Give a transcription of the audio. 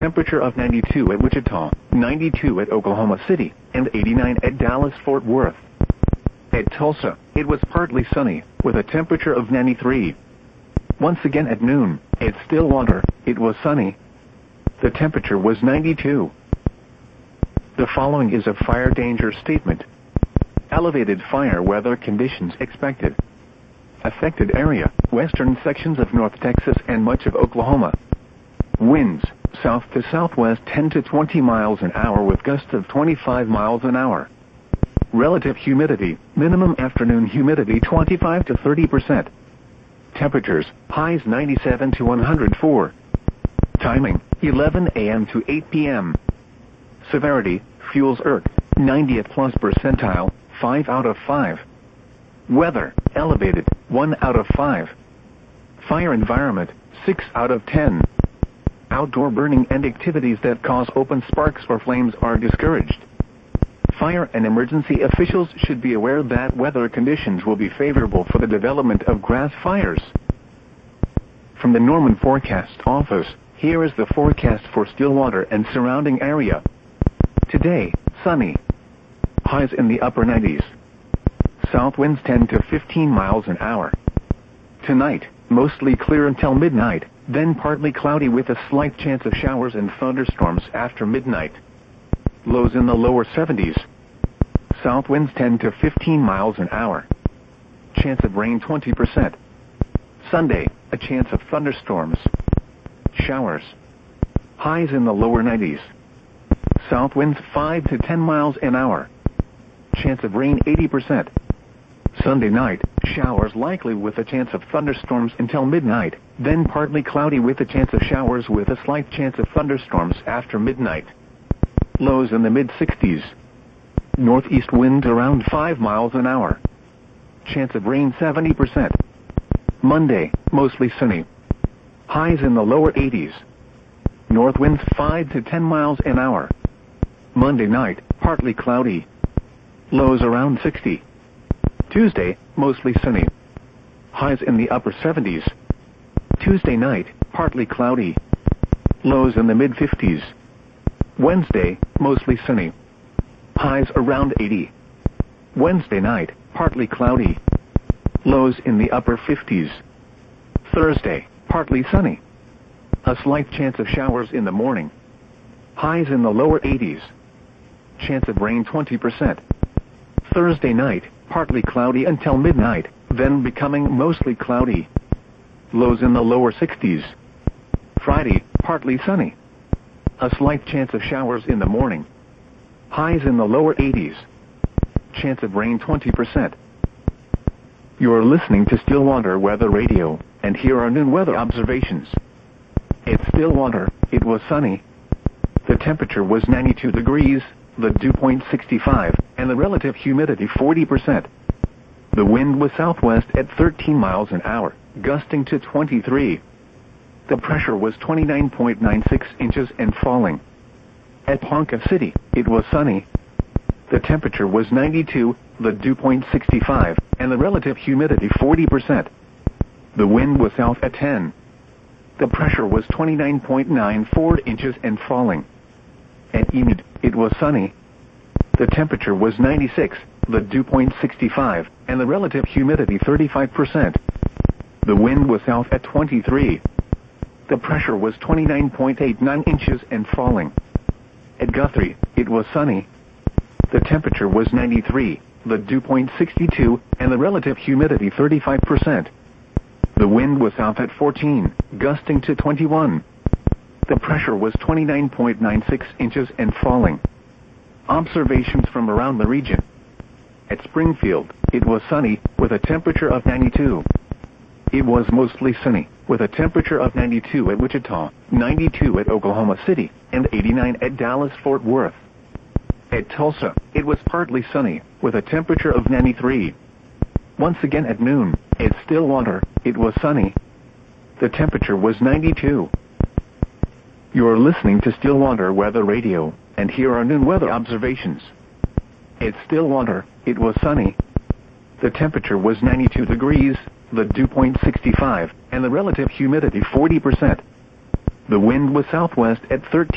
Temperature of 92 at Wichita, 92 at Oklahoma City, and 89 at Dallas-Fort Worth. At Tulsa, it was partly sunny, with a temperature of 93. Once again at noon, at Stillwater, it was sunny. The temperature was 92. The following is a fire danger statement. Elevated fire weather conditions expected. Affected area, western sections of North Texas and much of Oklahoma. Winds, south to southwest 10 to 20 miles an hour with gusts of 25 miles an hour. Relative humidity, minimum afternoon humidity 25 to 30%. Temperatures, highs 97 to 104. Timing, 11 a.m. to 8 p.m. Severity, fuels ERC, 90th plus percentile, 5 out of 5. Weather, elevated, 1 out of 5. Fire environment, 6 out of 10. Outdoor burning and activities that cause open sparks or flames are discouraged. Fire and emergency officials should be aware that weather conditions will be favorable for the development of grass fires. From the Norman Forecast Office, here is the forecast for Stillwater and surrounding area. Today, sunny. Highs in the upper 90s. South winds 10 to 15 miles an hour. Tonight, mostly clear until midnight, then partly cloudy with a slight chance of showers and thunderstorms after midnight. Lows in the lower 70s. South winds 10 to 15 miles an hour. Chance of rain 20%. Sunday, a chance of thunderstorms. Showers. Highs in the lower 90s. South winds 5 to 10 miles an hour. Chance of rain 80%. Sunday night, showers likely with a chance of thunderstorms until midnight, then partly cloudy with a chance of showers with a slight chance of thunderstorms after midnight. Lows in the mid-60s. Northeast wind around 5 miles an hour. Chance of rain 70%. Monday, mostly sunny. Highs in the lower 80s. North winds 5 to 10 miles an hour. Monday night, partly cloudy. Lows around 60. Tuesday, mostly sunny. Highs in the upper 70s. Tuesday night, partly cloudy. Lows in the mid-50s. Wednesday, mostly sunny. Highs around 80. Wednesday night, partly cloudy. Lows in the upper 50s. Thursday, partly sunny. A slight chance of showers in the morning. Highs in the lower 80s. Chance of rain 20%. Thursday night, partly cloudy until midnight, then becoming mostly cloudy. Lows in the lower 60s. Friday, partly sunny. A slight chance of showers in the morning. Highs in the lower 80s. Chance of rain 20%. You're listening to Stillwater Weather Radio, and here are noon weather observations. At Stillwater, it was sunny. The temperature was 92 degrees, the dew point 65, and the relative humidity 40%. The wind was southwest at 13 miles an hour, gusting to 23. The pressure was 29.96 inches and falling. At Ponca City, it was sunny. The temperature was 92, the dew point 65, and the relative humidity 40%. The wind was south at 10. The pressure was 29.94 inches and falling. At Enid, it was sunny. The temperature was 96, the dew point 65, and the relative humidity 35%. The wind was south at 23. The pressure was 29.89 inches and falling. At Guthrie, it was sunny. The temperature was 93, the dew point 62, and the relative humidity 35%. The wind was south at 14, gusting to 21. The pressure was 29.96 inches and falling. Observations from around the region. At Springfield, it was sunny, with a temperature of 92. It was mostly sunny, with a temperature of 92 at Wichita, 92 at Oklahoma City, and 89 at Dallas-Fort Worth. At Tulsa, it was partly sunny, with a temperature of 93. Once again at noon, at Stillwater, it was sunny. The temperature was 92. You're listening to Stillwater Weather Radio, and here are noon weather observations. At Stillwater, it was sunny. The temperature was 92 degrees, the dew point 65, and the relative humidity 40%. The wind was southwest at 13.